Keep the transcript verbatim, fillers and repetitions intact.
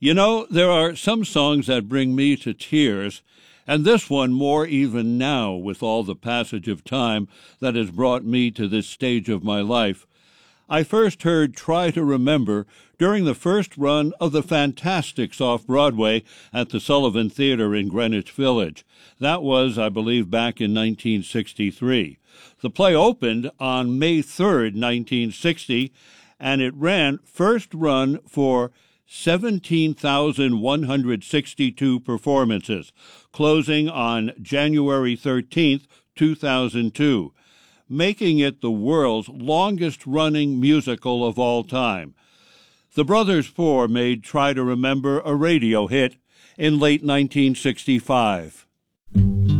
You know, there are some songs that bring me to tears, and this one more even now with all the passage of time that has brought me to this stage of my life. I first heard Try to Remember during the first run of the Fantastics off-Broadway at the Sullivan Theater in Greenwich Village. That was, I believe, back in nineteen sixty-three. The play opened on May third, nineteen sixty, and it ran first run for seventeen thousand one hundred sixty-two performances, closing on January thirteenth, two thousand two, making it the world's longest-running musical of all time. The Brothers Four made Try to Remember a radio hit in late nineteen sixty-five.